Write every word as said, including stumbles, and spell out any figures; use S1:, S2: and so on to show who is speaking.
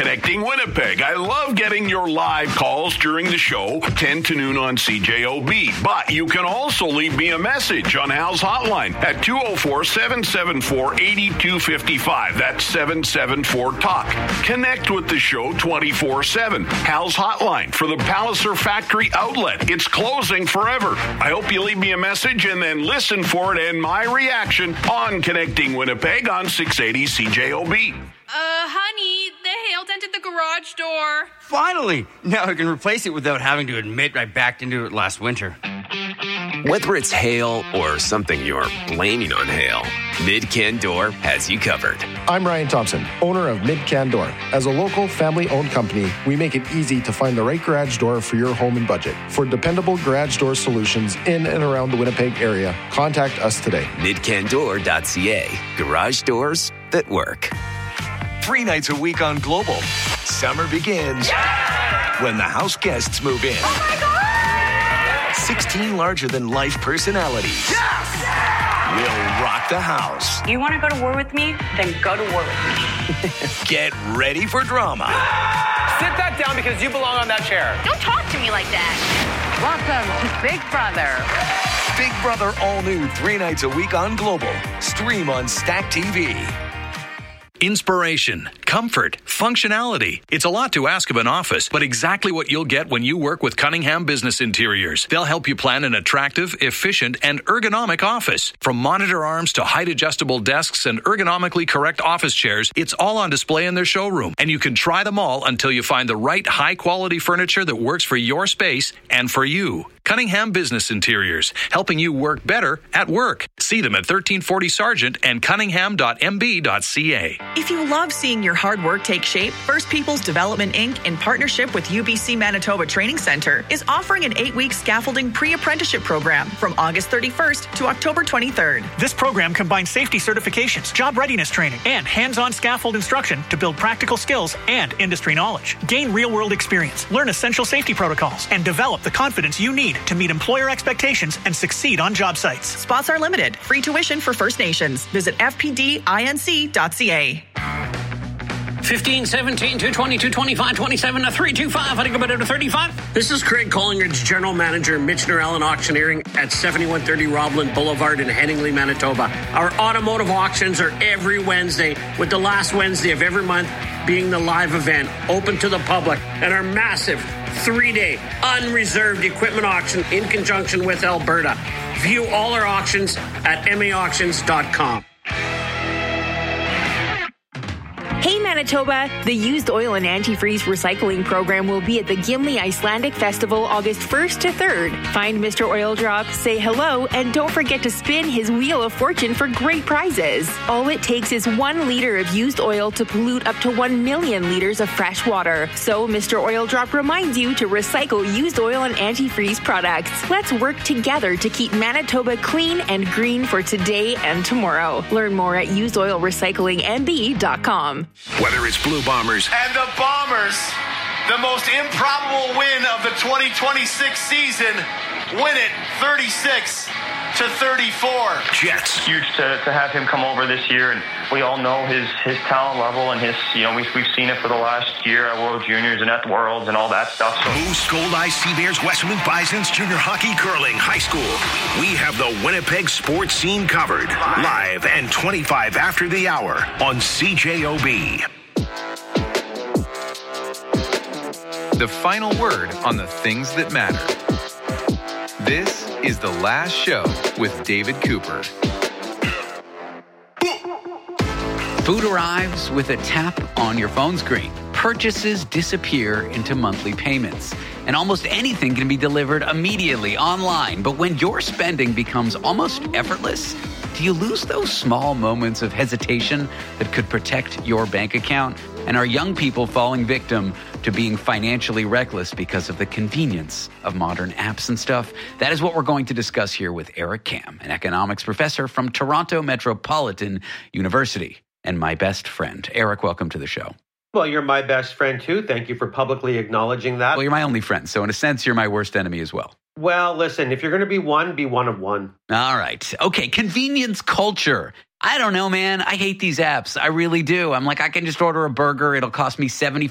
S1: Connecting Winnipeg. I love getting your live calls during the show, ten to noon on C J O B. But you can also leave me a message on Hal's hotline at two oh four, seven seven four, eight two five five. That's seven seven four talk. Connect with the show twenty-four seven. Hal's hotline for the Palliser Factory Outlet. It's closing forever. I hope you leave me a message and then listen for it and my reaction on Connecting Winnipeg on six eighty C J O B.
S2: Uh, honey, the hail dented the garage door.
S3: Finally! Now I can replace it without having to admit I backed into it last winter.
S4: Whether it's hail or something you're blaming on hail, Mid-Can Door has you covered.
S5: I'm Ryan Thompson, owner of Mid-Can Door. As a local family-owned company, we make it easy to find the right garage door for your home and budget. For dependable garage door solutions in and around the Winnipeg area, contact us today.
S4: mid can door dot c a. Garage doors that work.
S6: Three nights a week on Global. Summer begins yeah! when the house guests move in.
S2: Oh my God!
S6: sixteen larger-than-life personalities
S2: Yes!
S6: will rock the house.
S7: You want to go to war with me? Then go to war with me.
S6: Get ready for drama.
S8: Sit that down because you belong on that chair.
S2: Don't talk to me like that.
S7: Welcome to Big Brother.
S6: Big Brother all new three nights a week on Global. Stream on Stack T V.
S9: Inspiration, comfort, functionality. It's a lot to ask of an office, but exactly what you'll get when you work with Cunningham Business Interiors. They'll help you plan an attractive, efficient, and ergonomic office. From monitor arms to height-adjustable desks and ergonomically correct office chairs, it's all on display in their showroom. And you can try them all until you find the right high-quality furniture that works for your space and for you. Cunningham Business Interiors, helping you work better at work. See them at thirteen forty Sargent and cunningham dot m b dot c a.
S10: If you love seeing your hard work take shape, First People's Development Incorporated, in partnership with U B C Manitoba Training Centre, is offering an eight-week scaffolding pre-apprenticeship program from August thirty-first to October twenty-third.
S11: This program combines safety certifications, job readiness training, and hands-on scaffold instruction to build practical skills and industry knowledge. Gain real-world experience, learn essential safety protocols, and develop the confidence you need to meet employer expectations and succeed on job sites.
S10: Spots are limited. Free tuition for First Nations. Visit f p d inc dot c a.
S12: fifteen, seventeen, two twenty, two twenty-five, twenty-seven, three twenty-five. I think about it to thirty-five. This is Craig Collingridge, General Manager, Michener Allen Auctioneering at seventy-one thirty Roblin Boulevard in Headingley, Manitoba. Our automotive auctions are every Wednesday, with the last Wednesday of every month being the live event, open to the public, and our massive three-day unreserved equipment auction in conjunction with Alberta. View all our auctions at m a auctions dot com.
S13: Hey Manitoba, the Used Oil and Antifreeze Recycling Program will be at the Gimli Icelandic Festival August first to third. Find Mister Oil Drop, say hello, and don't forget to spin his Wheel of Fortune for great prizes. All it takes is one liter of used oil to pollute up to one million liters of fresh water. So Mister Oil Drop reminds you to recycle used oil and antifreeze products. Let's work together to keep Manitoba clean and green for today and tomorrow. Learn more at used oil recycling m b dot com.
S1: Whether it's Blue Bombers
S14: and the Bombers, the most improbable win of the twenty twenty-six season, win it thirty-six to thirty-four.
S1: Jets.
S15: Huge to, to have him come over this year, and we all know his his talent level and his, you know, we've, we've seen it for the last year at World Juniors and at the Worlds and all that stuff. So.
S1: Moose, Gold Eyes, Sea Bears, Westmount Bisons, Junior Hockey, Curling, High School. We have the Winnipeg sports scene covered. Live and twenty-five after the hour on C J O B.
S16: The final word on the things that matter. This is The Last Show with David Cooper.
S17: Food arrives with a tap on your phone screen. Purchases disappear into monthly payments. And almost anything can be delivered immediately online. But when your spending becomes almost effortless, do you lose those small moments of hesitation that could protect your bank account? And are young people falling victim to being financially reckless because of the convenience of modern apps and stuff? That is what we're going to discuss here with Eric Kam, an economics professor from Toronto Metropolitan University, and my best friend. Eric, welcome to the show.
S18: Well, you're my best friend, too. Thank you for publicly acknowledging that.
S17: Well, you're my only friend, so in a sense, you're my worst enemy as well.
S18: Well, listen, if you're going to be one, be one of one.
S17: All right. Okay, convenience culture. I don't know, man. I hate these apps. I really do. I'm like, I can just order a burger. It'll cost me seventy